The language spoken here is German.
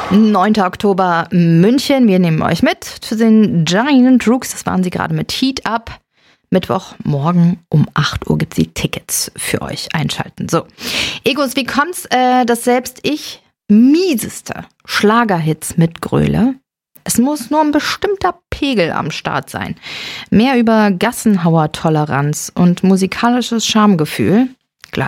9. Oktober München. Wir nehmen euch mit zu den Giant Rooks. Das waren sie gerade mit Heat Up. Mittwochmorgen um 8 Uhr gibt es die Tickets für euch. Einschalten. So, Egos, wie kommt's, dass selbst ich mieseste Schlagerhits mitgröle? Es muss nur ein bestimmter Pegel am Start sein. Mehr über Gassenhauer-Toleranz und musikalisches Schamgefühl